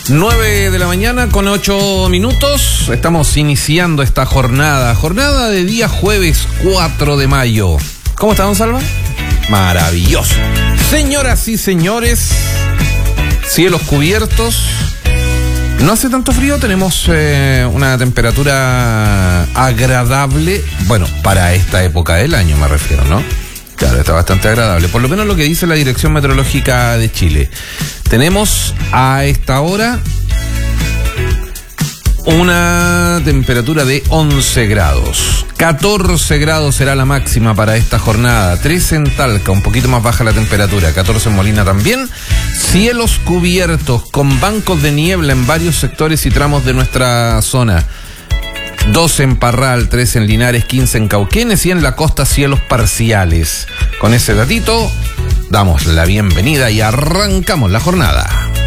9 de la mañana con 8 minutos. Estamos iniciando esta jornada de día jueves 4 de mayo. ¿Cómo está, don Salva? Maravilloso. Señoras y señores, cielos cubiertos. No hace tanto frío, tenemos una temperatura agradable. Bueno, para esta época del año me refiero, ¿no? Claro, está bastante agradable. Por lo menos lo que dice la Dirección Meteorológica de Chile. Tenemos a esta hora una temperatura de 11 grados. 14 grados será la máxima para esta jornada. 13 en Talca, un poquito más baja la temperatura. 14 en Molina también. Cielos cubiertos con bancos de niebla en varios sectores y tramos de nuestra zona. 12 en Parral, 13 en Linares, 15 en Cauquenes y en la costa cielos parciales. Con ese datito damos la bienvenida y arrancamos la jornada.